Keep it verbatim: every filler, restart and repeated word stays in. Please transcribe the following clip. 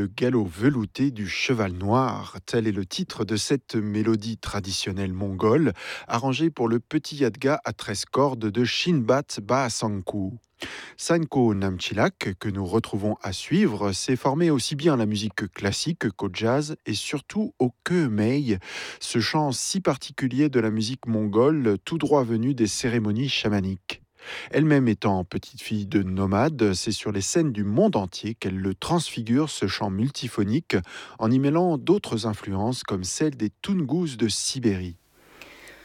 le galop velouté du cheval noir. Tel est le titre de cette mélodie traditionnelle mongole, arrangée pour le petit yadga à treize cordes de Shinbat Baasangku. Sanko Namchilak, que nous retrouvons à suivre, s'est formé aussi bien à la musique classique qu'au jazz et surtout au keumei, ce chant si particulier de la musique mongole, tout droit venu des cérémonies chamaniques. Elle-même étant petite fille de nomade, c'est sur les scènes du monde entier qu'elle le transfigure, ce chant multiphonique, en y mêlant d'autres influences comme celle des Tungus de Sibérie.